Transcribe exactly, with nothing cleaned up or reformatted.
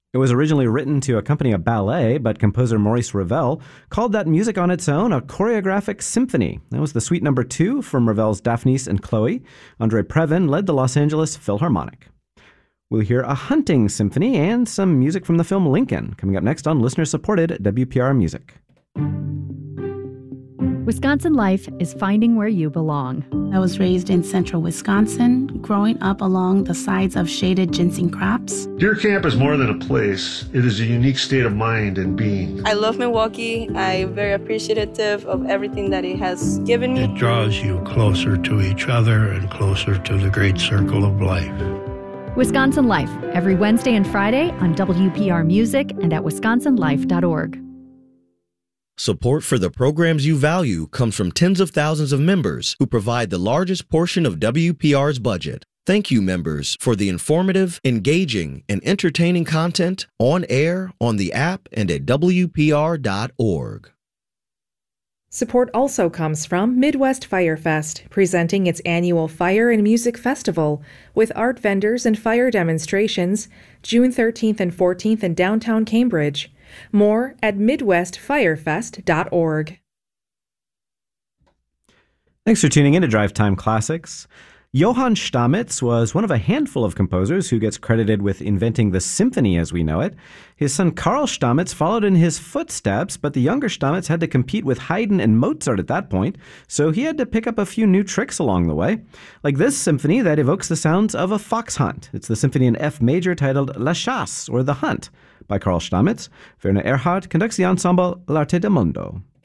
It was originally written to accompany a ballet, but composer Maurice Ravel called that music on its own a choreographic symphony. That was the suite number two from Ravel's Daphnis and Chloe. Andre Previn led the Los Angeles Philharmonic. We'll hear a hunting symphony and some music from the film Lincoln, coming up next on listener-supported W P R Music. Wisconsin Life is finding where you belong. I was raised in central Wisconsin, growing up along the sides of shaded ginseng crops. Deer Camp is more than a place. It is a unique state of mind and being. I love Milwaukee. I'm very appreciative of everything that it has given me. It draws you closer to each other and closer to the great circle of life. Wisconsin Life, every Wednesday and Friday on W P R Music and at wisconsin life dot org. Support for the programs you value comes from tens of thousands of members who provide the largest portion of W P R's budget. Thank you, members, for the informative, engaging, and entertaining content on air, on the app, and at W P R dot org. Support also comes from Midwest Fire Fest, presenting its annual Fire and Music Festival with art vendors and fire demonstrations June thirteenth and fourteenth in downtown Cambridge. More at midwest fire fest dot org. Thanks for tuning in to Drive Time Classics. Johann Stamitz was one of a handful of composers who gets credited with inventing the symphony as we know it. His son Karl Stamitz followed in his footsteps, but the younger Stamitz had to compete with Haydn and Mozart at that point, so he had to pick up a few new tricks along the way, like this symphony that evokes the sounds of a fox hunt. It's the symphony in F major titled La Chasse, or The Hunt, by Karl Stamitz. Werner Erhard conducts the ensemble L'Arte del Mondo.